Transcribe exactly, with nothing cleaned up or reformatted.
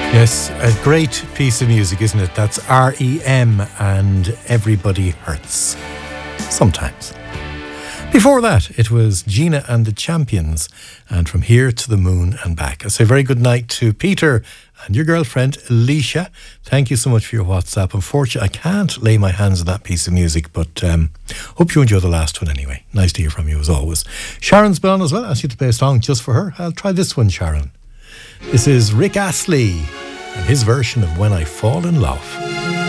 Yes, a great piece of music, isn't it? That's R E M and Everybody Hurts. Sometimes. Before that, it was Gina and the Champions and From Here to the Moon and Back. I say very good night to Peter and your girlfriend, Alicia. Thank you so much for your WhatsApp. Unfortunately, I can't lay my hands on that piece of music, but um, hope you enjoy the last one anyway. Nice to hear from you as always. Sharon's been on as well. I asked you to play a song just for her. I'll try this one, Sharon. This is Rick Astley and his version of When I Fall in Love.